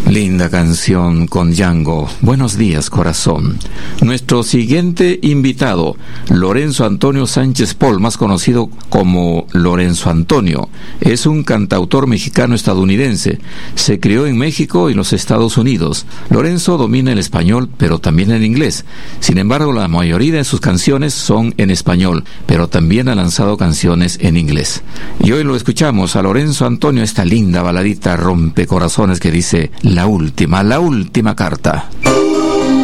Linda canción con Django. Buenos días, corazón. Nuestro siguiente invitado, Lorenzo Antonio Sánchez Paul, más conocido como Lorenzo Antonio, es un cantautor mexicano-estadounidense. Se crió en México y los Estados Unidos. Lorenzo domina el español, pero también el inglés. Sin embargo, la mayoría de sus canciones son en español, pero también ha lanzado canciones en inglés. Y hoy lo escuchamos a Lorenzo Antonio, esta linda baladita rompecorazones que dice la última carta.